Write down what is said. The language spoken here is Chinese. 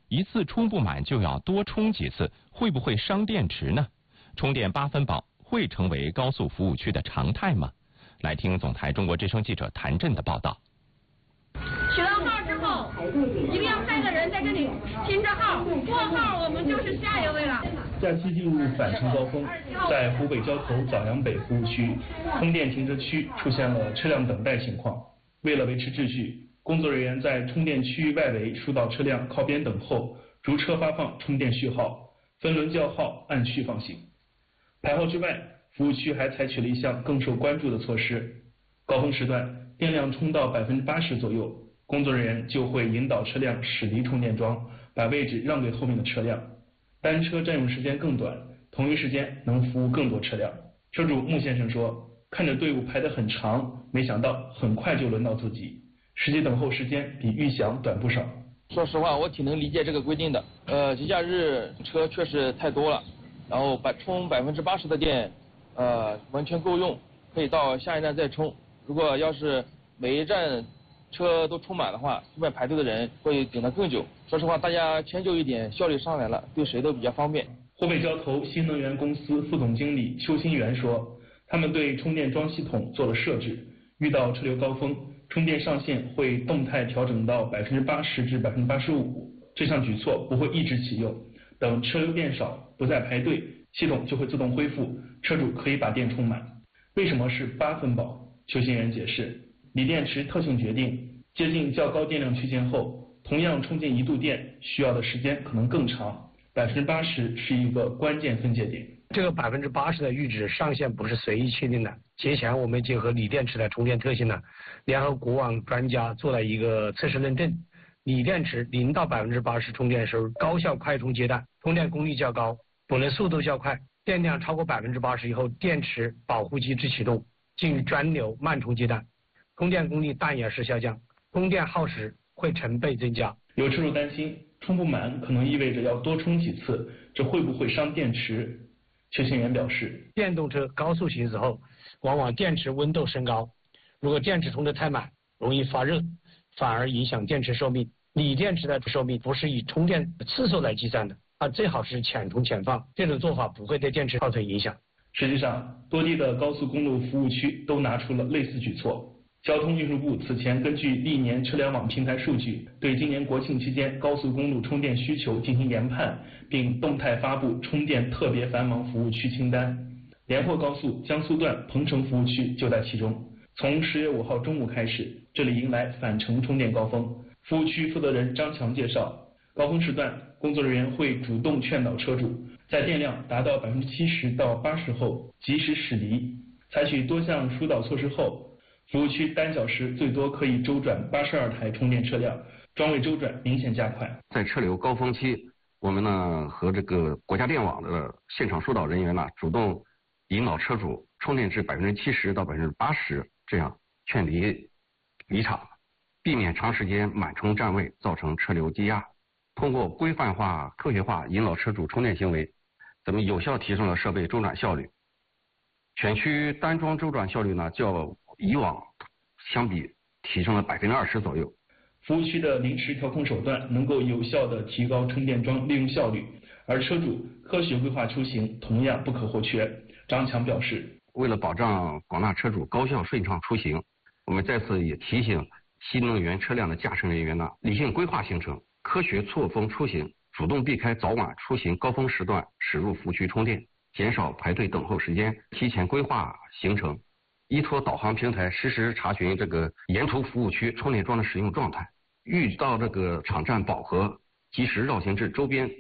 一次充不满就要多充几次，会不会伤电池呢？充电8分饱会成为高速服务区的常态吗？来听总台中国之声记者谭震的报道。 取到号之后，一定要派个人在这里拼着号，过号我们就是下一位了。 假期进入返程高峰，在湖北交投枣阳北服务区，充电停车区出现了车辆等待情况。为了维持秩序，工作人员在充电区域外围疏导车辆靠边等候，逐车发放充电序号，分轮叫号，按序放行。排号之外，服务区还采取了一项更受关注的措施：高峰时段，电量充到80%左右，工作人员就会引导车辆驶离充电桩，把位置让给后面的车辆。单车占用时间更短，同一时间能服务更多车辆。车主穆先生说，看着队伍排得很长，没想到很快就轮到自己，实际等候时间比预想短不少。 说实话，我挺能理解这个规定的。节假日车确实太多了，然后充80%的电，完全够用，可以到下一站再充。如果要是每一站车都充满的话，后面排队的人会等得更久。说实话，大家迁就一点，效率上来了，对谁都比较方便。 湖北交投新能源公司副总经理邱新元说，他们对充电桩系统做了设置，遇到车流高峰，充电上限会动态调整到80%至85%。这项举措不会一直启用，等车流变少，不再排队，系统就会自动恢复，车主可以把电充满。为什么是8分饱？邱新元解释，锂电池特性决定，接近较高电量区间后，同样充进1度电需要的时间可能更长，80%是一个关键分界点。 这个80%的阈值上限不是随意确定的。节前我们结合锂电池的充电特性呢，联合国网专家做了一个测试认证。锂电池0到80%充电的时候，高效快充阶段，充电功率较高，补能速度较快，电量超过80%以后，电池保护机制启动，进入专流慢充阶段，充电功率但也是下降，充电耗时会成倍增加。 有车主担心充不满可能意味着要多充几次，这会不会伤电池？邱新元表示， 电动车高速行驶后，往往电池温度升高，如果电池充得太满，容易发热，反而影响电池寿命。锂电池的寿命不是以充电次数来计算的，它最好是浅充浅放，这种做法不会对电池造成影响。 实际上，多地的高速公路服务区都拿出了类似举措。交通运输部此前根据历年车联网平台数据，对今年国庆期间高速公路充电需求进行研判，并动态发布充电特别繁忙服务区清单。连霍高速江苏段彭城服务区就在其中。从10月5号中午开始，这里迎来返程充电高峰。服务区负责人张强介绍，高峰时段，工作人员会主动劝导车主，在电量达到70%到80%后及时驶离。采取多项疏导措施后，服务区单小时最多可以周转82台充电车辆，桩位周转明显加快。 在车流高峰期，我们呢和这个国家电网的现场疏导人员呢，主动引导车主充电至70%到80%，这样劝离场，避免长时间满充占位造成车流积压。通过规范化、科学化引导车主充电行为，咱们有效提升了设备周转效率。全区单桩周转效率呢，较以往相比提升了20%左右。 服务区的临时调控手段能够有效地提高充电桩利用效率，而车主科学规划出行同样不可或缺。张强表示， 为了保障广大车主高效顺畅出行，我们在此也提醒新能源车辆的驾驶人员呢，理性规划行程，科学错峰出行，主动避开早晚出行高峰时段驶入服务区充电，减少排队等候时间，提前规划行程，依托导航平台实时查询这个沿途服务区充电桩的使用状态，遇到这个场站饱和，及时绕行至周边